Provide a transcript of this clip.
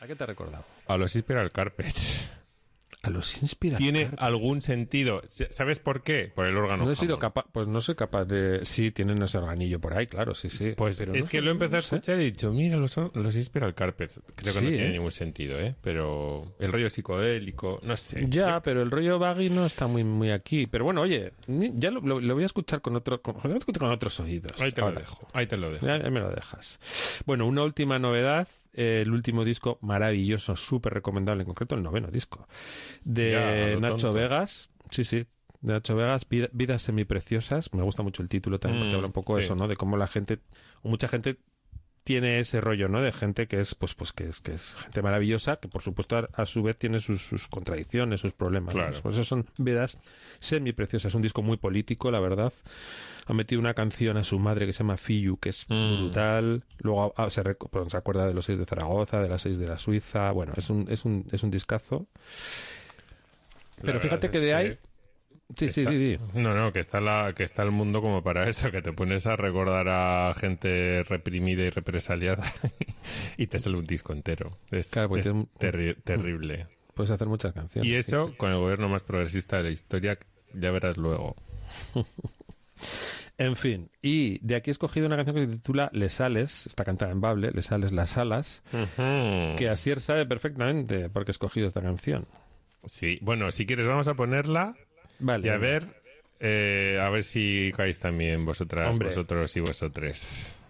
¿A qué te ha recordado? A los Inspiral Carpets. A los Inspiral ¿Tiene Carpets. algún sentido? ¿Sabes por qué? Por el órgano No he sido Hammond. capaz, pues no soy capaz de... Sí, tienen ese organillo por ahí, claro, sí. Pues pero es no que sé, lo empecé a no sé. escuchar y he dicho, mira, los Inspiral Carpets. Creo que Sí, no tiene ¿eh? ningún sentido, ¿eh? Pero el rollo psicodélico, no sé. Ya, pero el rollo baggy no está muy aquí. Pero bueno, oye, ya lo voy a escuchar con otros oídos. Ahí te lo Ahora. dejo, ahí te lo dejo. Ya me lo dejas. Bueno, una última novedad, el último disco maravilloso, súper recomendable, en concreto el 9º disco, de Ya, lo Nacho tonto. Vegas. Sí, de Nacho Vegas, Vidas Semipreciosas. Me gusta mucho el título también, porque habla un poco de sí. eso, ¿no? De cómo la gente, o mucha gente tiene ese rollo, ¿no? De gente que es, pues que es gente maravillosa, que por supuesto a su vez tiene sus contradicciones, sus problemas. ¿no? Claro. Por eso son vidas semipreciosas. Es un disco muy político, la verdad. Ha metido una canción a su madre que se llama Fiyu, que es brutal. Luego se acuerda de los 6 de Zaragoza, de las 6 de la Suiza. Bueno, es un discazo. Pero La fíjate verdad que es de ahí... Sí, di. No, que está el mundo como para eso, que te pones a recordar a gente reprimida y represaliada y te sale un disco entero. Es, Claro, pues es tiene terrible. Puedes hacer muchas canciones. Y eso, sí. con el gobierno más progresista de la historia, ya verás luego. En fin, y de aquí he escogido una canción que se titula Le Sales, está cantada en bable, Le Sales las alas, que Asier sabe perfectamente por qué he escogido esta canción. Sí, bueno, si quieres vamos a ponerla Vale. y a ver si caéis también vosotras, Hombre. vosotros y vosotres.